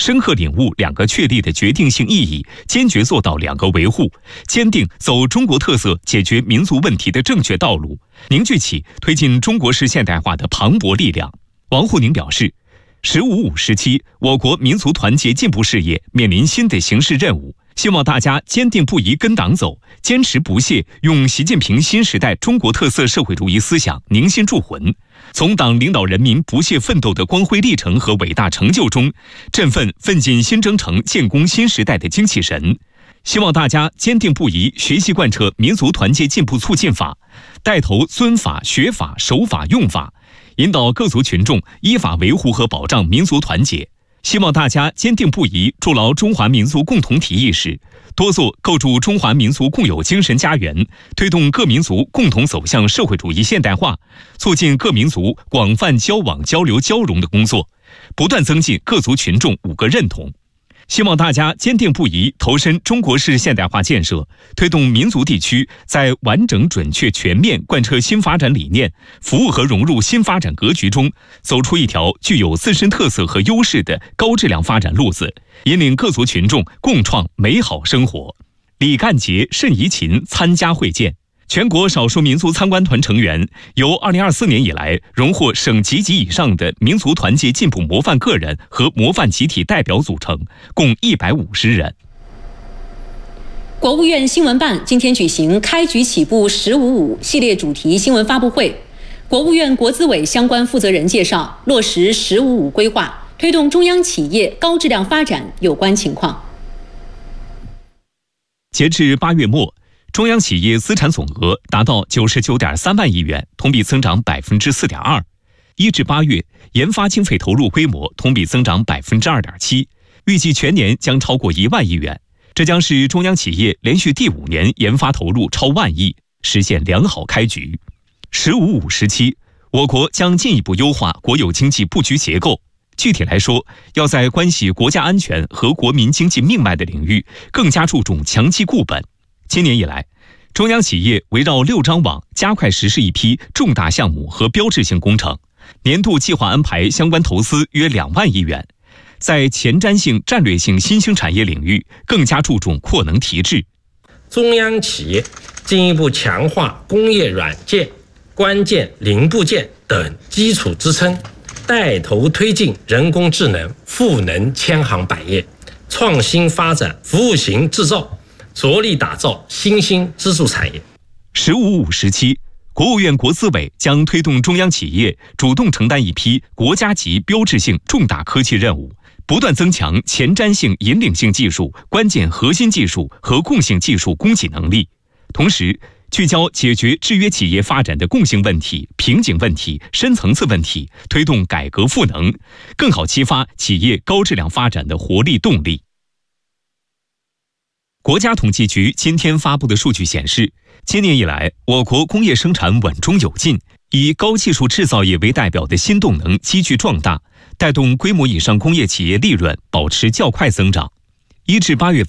深刻领悟2个确立的决定性意义，坚决做到2个维护，坚定走中国特色解决民族问题的正确道路，凝聚起推进中国式现代化的磅礴力量。王沪宁表示，“15·5”时期，我国民族团结进步事业面临新的形势任务，希望大家坚定不移跟党走，坚持不懈用习近平新时代中国特色社会主义思想凝心铸魂，从党领导人民不懈奋斗的光辉历程和伟大成就中，振奋奋进新征程、建功新时代的精气神。希望大家坚定不移学习贯彻民族团结进步促进法，带头遵法、学法、守法、用法，引导各族群众依法维护和保障民族团结。希望大家坚定不移筑牢中华民族共同体意识，多做构筑中华民族共有精神家园，推动各民族共同走向社会主义现代化，促进各民族广泛交往交流交融的工作，不断增进各族群众5个认同。希望大家坚定不移投身中国式现代化建设，推动民族地区在完整、准确、全面贯彻新发展理念，服务和融入新发展格局中，走出一条具有自身特色和优势的高质量发展路子，引领各族群众共创美好生活。李干杰、谌贻琴参加会见。全国少数民族参观团成员由2024年以来荣获省级及以上的民族团结进步模范个人和模范集体代表组成，共150人。 国务院新闻办今天举行开局起步“15·5”系列主题新闻发布会，国务院国资委相关负责人介绍落实“15·5”规划，推动中央企业高质量发展有关情况。 截至8月末，中央企业资产总额达到99.3万亿元，同比增长4.2%。1至8月，研发经费投入规模同比增长2.7%，预计全年将超过1万亿元。这将是中央企业连续第5年研发投入超万亿，实现良好开局。“15·5”时期，我国将进一步优化国有经济布局结构。具体来说，要在关系国家安全和国民经济命脉的领域更加注重强基固本。今年以来，中央企业围绕6张网加快实施一批重大项目和标志性工程，年度计划安排相关投资约2万亿元，在前瞻性、战略性新兴产业领域更加注重扩能提质。 中央企业进一步强化工业软件、关键零部件等基础支撑，带头推进人工智能赋能千行百业，创新发展服务型制造，着力打造新兴支柱产业。 “15·5”时期，国务院国资委将推动中央企业主动承担一批国家级标志性重大科技任务，不断增强前瞻性、引领性技术、关键核心技术和共性技术供给能力，同时聚焦解决制约企业发展的共性问题、瓶颈问题、深层次问题，推动改革赋能，更好激发企业高质量发展的活力动力。国家统计局今天发布的数据显示，今年以来，我国工业生产稳中有进，以高技术制造业为代表的新动能急剧壮大，带动规模以上工业企业利润保持较快增长。1至8月份，